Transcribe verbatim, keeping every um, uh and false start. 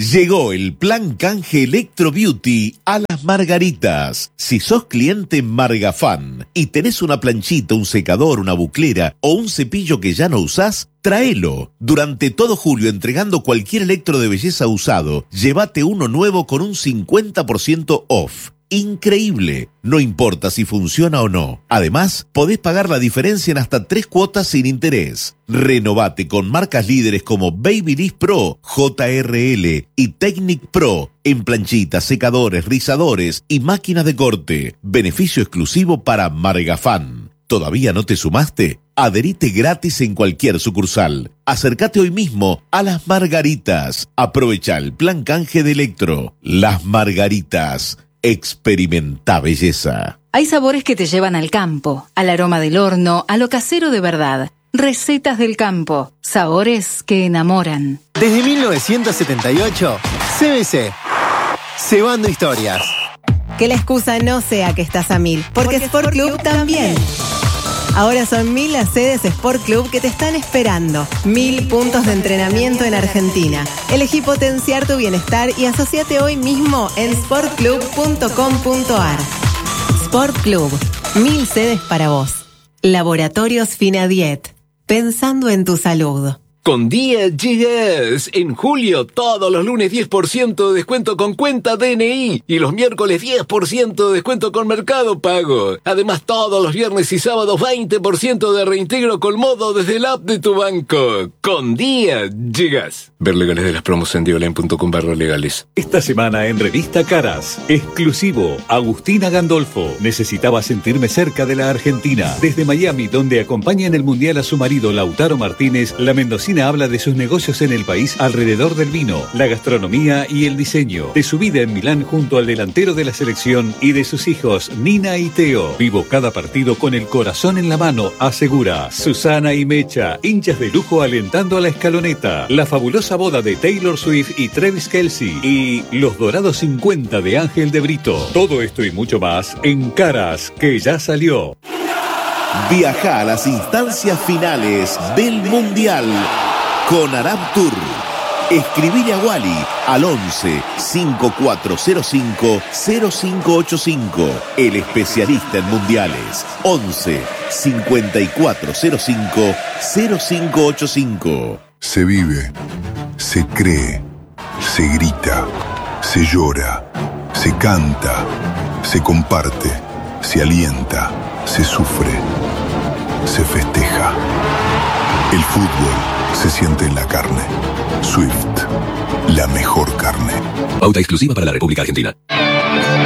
Llegó el plan canje Electro Beauty a Las Margaritas. Si sos cliente Margafan y tenés una planchita, un secador, una buclera o un cepillo que ya no usás, tráelo. Durante todo julio, entregando cualquier electro de belleza usado, llévate uno nuevo con un cincuenta por ciento off. Increíble, no importa si funciona o no. Además, podés pagar la diferencia en hasta tres cuotas sin interés. Renovate con marcas líderes como Babyliss Pro, J R L y Technic Pro en planchitas, secadores, rizadores y máquinas de corte. Beneficio exclusivo para Margafan. ¿Todavía no te sumaste? Adherite gratis en cualquier sucursal. Acércate hoy mismo a Las Margaritas. Aprovecha el plan canje de Electro. Las Margaritas. Experimenta belleza. Hay sabores que te llevan al campo, al aroma del horno, a lo casero de verdad. Recetas del campo, sabores que enamoran. Desde mil novecientos setenta y ocho, C B C, cebando historias. Que la excusa no sea que estás a mil, porque, porque Sport Club, Club también. Ahora son mil las sedes Sport Club que te están esperando. Mil puntos de entrenamiento en Argentina. Elegí potenciar tu bienestar y asociate hoy mismo en sport club punto com punto a r. Sport Club. Mil sedes para vos. Laboratorios Finadiet. Pensando en tu salud. Con Día llegas. En julio, todos los lunes diez por ciento de descuento con cuenta D N I. Y los miércoles diez por ciento de descuento con Mercado Pago. Además, todos los viernes y sábados veinte por ciento de reintegro con modo desde el app de tu banco. Con Día llegas. Ver legales de las promos en dioline punto com barra legales. Esta semana en Revista Caras, exclusivo, Agustina Gandolfo. Necesitaba sentirme cerca de la Argentina. Desde Miami, donde acompaña en el Mundial a su marido Lautaro Martínez, la mendocina habla de sus negocios en el país alrededor del vino, la gastronomía y el diseño, de su vida en Milán junto al delantero de la selección y de sus hijos Nina y Teo. Vivo cada partido con el corazón en la mano, asegura Susana y Mecha, hinchas de lujo alentando a la escaloneta, la fabulosa boda de Taylor Swift y Travis Kelce y los dorados cincuenta de Ángel de Brito. Todo esto y mucho más en Caras, que ya salió. Viaja a las instancias finales del Mundial con Arab Tour. Escribile a Wally al once cinco cuatro cero cinco cero cinco ocho cinco. El especialista en mundiales. once cincuenta y cuatro cero cinco cero cinco ocho cinco. Se vive, se cree, se grita, se llora, se canta, se comparte, se alienta, se sufre, se festeja. El fútbol se siente en la carne. Swift, la mejor carne. Pauta exclusiva para la República Argentina.